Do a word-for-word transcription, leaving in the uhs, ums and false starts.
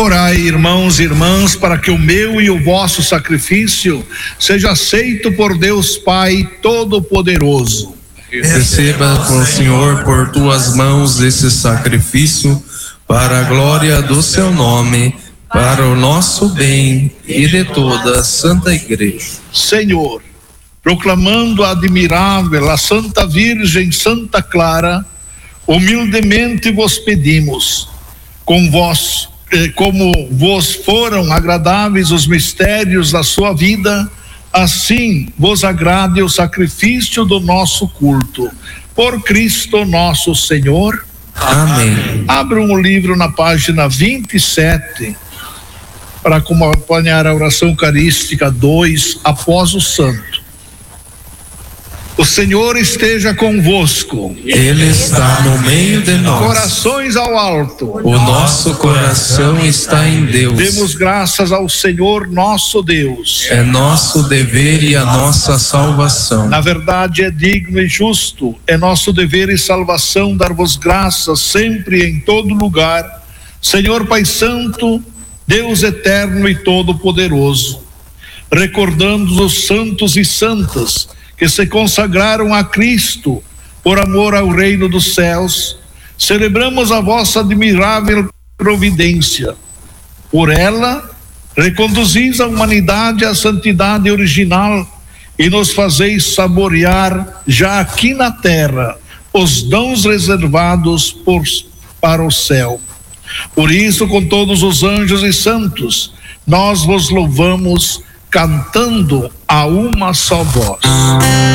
Orai, irmãos e irmãs, para que o meu e o vosso sacrifício seja aceito por Deus Pai Todo-Poderoso. Receba com o Senhor por tuas mãos esse sacrifício, para a glória do seu nome, para o nosso bem e de toda a Santa Igreja. Senhor, proclamando a admirável a Santa Virgem Santa Clara, humildemente vos pedimos, com vós, eh, como vos foram agradáveis os mistérios da sua vida, assim vos agrade o sacrifício do nosso culto. Por Cristo nosso Senhor. Amém. Abram o livro na página vinte e sete, para acompanhar a oração eucarística dois, após o santo. O Senhor esteja convosco. Ele está no meio de nós. Corações ao alto. O nosso coração está em Deus. Demos graças ao Senhor nosso Deus. É nosso dever e a nossa salvação. Na verdade é digno e justo, é nosso dever e salvação dar-vos graças sempre e em todo lugar, Senhor Pai Santo, Deus eterno e todo-poderoso, recordando os santos e santas que se consagraram a Cristo por amor ao reino dos céus, celebramos a vossa admirável providência. Por ela, reconduzis a humanidade à santidade original e nos fazeis saborear, já aqui na terra, os dons reservados por, para o céu. Por isso, com todos os anjos e santos, nós vos louvamos, cantando a uma só voz.